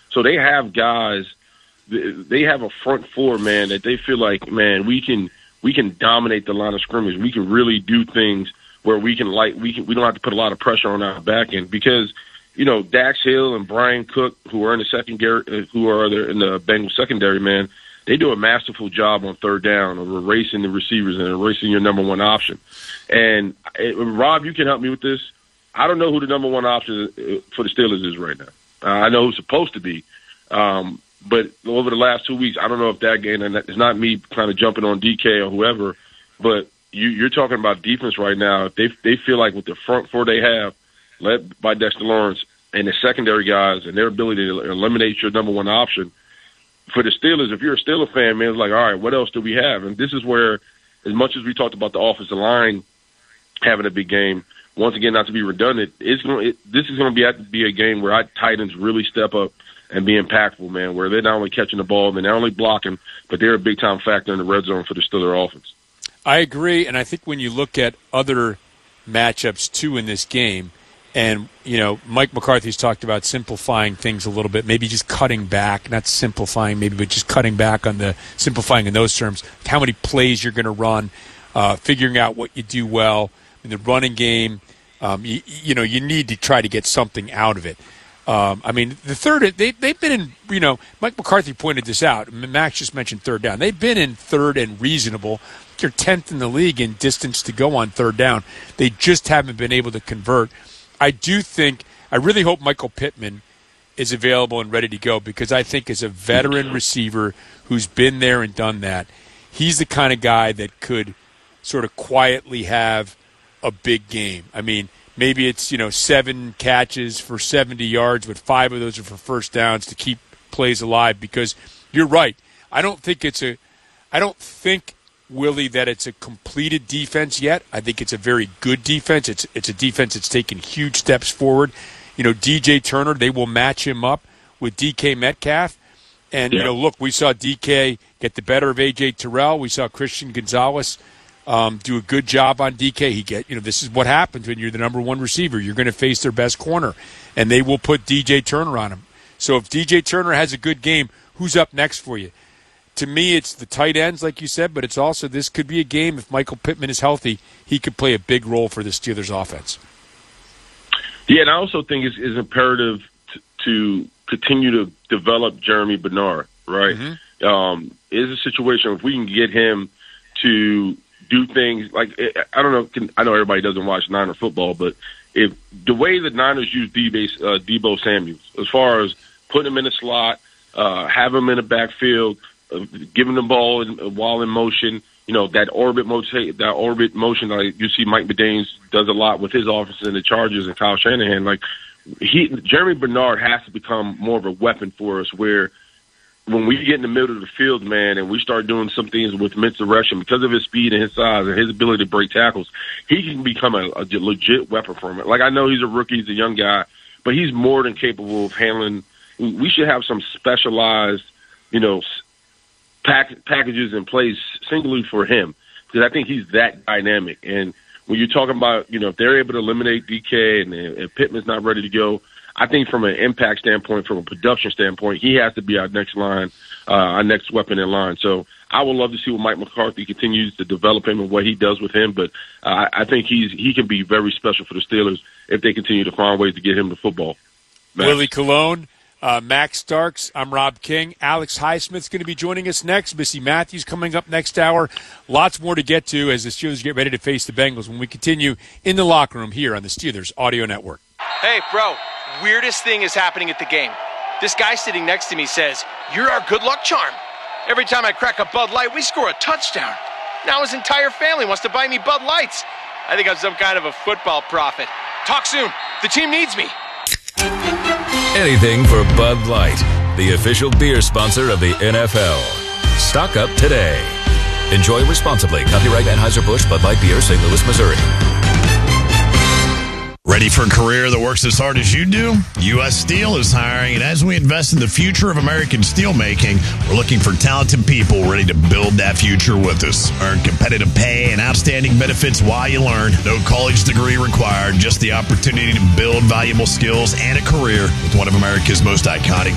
So they have guys, they have a front four, man, that they feel like, man, we can dominate the line of scrimmage. We can really do things where we don't have to put a lot of pressure on our back end because, Dax Hill and Brian Cook, who are in the secondary, in the Bengals secondary, man, they do a masterful job on third down of erasing the receivers and erasing your number one option. And Rob, you can help me with this. I don't know who the number one option for the Steelers is right now. I know who's supposed to be. But over the last 2 weeks, I don't know if that game, and it's not me kind of jumping on DK or whoever, but you're talking about defense right now. They feel like with the front four they have, led by Dexter Lawrence, and the secondary guys and their ability to eliminate your number one option, for the Steelers, if you're a Steeler fan, man, it's like, all right, what else do we have? And this is where, as much as we talked about the offensive line having a big game, once again, not to be redundant, this is going to be a game where our tight ends really step up and be impactful, man, where they're not only catching the ball, they're not only blocking, but they're a big-time factor in the red zone for the Steeler offense. I agree, and I think when you look at other matchups, too, in this game, and, Mike McCarthy's talked about simplifying things a little bit, maybe just cutting back, not simplifying maybe, but just cutting back on the simplifying in those terms, how many plays you're going to run, figuring out what you do well in the running game. You need to try to get something out of it. The third, they've been in, Mike McCarthy pointed this out. Max just mentioned third down. They've been in third and reasonable. They're 10th in the league in distance to go on third down. They just haven't been able to convert. I really hope Michael Pittman is available and ready to go because I think as a veteran receiver who's been there and done that, he's the kind of guy that could sort of quietly have a big game. Maybe it's, 7 catches for 70 yards, but 5 of those are for first downs to keep plays alive because you're right. I don't think, Willie, that it's a completed defense yet. I think it's a very good defense. It's a defense that's taken huge steps forward. DJ Turner, they will match him up with DK Metcalf. And, look, we saw DK get the better of A.J. Terrell. We saw Christian Gonzalez do a good job on DK. This is what happens when you're the number one receiver. You're going to face their best corner, and they will put DJ Turner on him. So if DJ Turner has a good game, who's up next for you? To me, it's the tight ends, like you said, but it's also this could be a game, if Michael Pittman is healthy, he could play a big role for the Steelers offense. Yeah, and I also think it's imperative to continue to develop Jeremy Bernard, right? Mm-hmm. It's a situation if we can get him to do things like, I don't know, I know everybody doesn't watch Niner football, but if the way the Niners use Deebo Samuel, as far as putting him in the slot, have him in the backfield, giving the ball while in motion, that orbit motion, like you see Mike McDaniels does a lot with his offense and the Chargers and Kyle Shanahan. Like Jeremy Bernard has to become more of a weapon for us where when we get in the middle of the field, man, and we start doing some things with misdirection because of his speed and his size and his ability to break tackles, he can become a legit weapon for him. Like I know he's a rookie, he's a young guy, but he's more than capable of handling. We should have some specialized, packages in place singly for him because I think he's that dynamic. And when you're talking about, if they're able to eliminate DK and if Pittman's not ready to go, I think from an impact standpoint, from a production standpoint, he has to be our next line, our next weapon in line. So I would love to see what Mike McCarthy continues to develop him and what he does with him. But I think he can be very special for the Steelers if they continue to find ways to get him to football. Willie Colon. Max Starks, I'm Rob King. Alex Highsmith's going to be joining us next. Missy Matthews coming up next hour. Lots more to get to as the Steelers get ready to face the Bengals when we continue in the locker room here on the Steelers Audio Network. Hey, bro, weirdest thing is happening at the game. This guy sitting next to me says, "You're our good luck charm. Every time I crack a Bud Light, we score a touchdown. Now his entire family wants to buy me Bud Lights. I think I'm some kind of a football prophet. Talk soon. The team needs me." Anything for Bud Light, the official beer sponsor of the NFL. Stock up today. Enjoy responsibly. Copyright Anheuser-Busch Bud Light Beer, St. Louis, Missouri. Ready for a career that works as hard as you do? U.S. Steel is hiring, and as we invest in the future of American steel making, we're looking for talented people ready to build that future with us. Earn competitive pay and outstanding benefits while you learn. No college degree required, just the opportunity to build valuable skills and a career with one of America's most iconic